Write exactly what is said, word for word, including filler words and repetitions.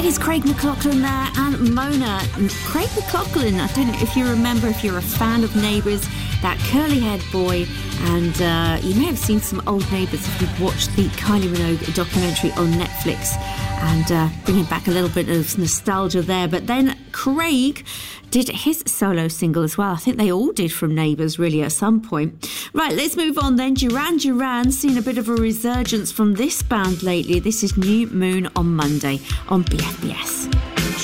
is Craig McLachlan there and Mona. Craig McLachlan, I don't know if you remember, if you're a fan of Neighbours, that curly-haired boy, and uh, you may have seen some old Neighbours if you've watched the Kylie Minogue documentary on Netflix, and uh, bringing back a little bit of nostalgia there. But then Craig did his solo single as well. I think they all did from Neighbours, really, at some point. Right, let's move on then. Duran Duran, seen a bit of a resurgence from this band lately. This is New Moon on Monday on B F B S.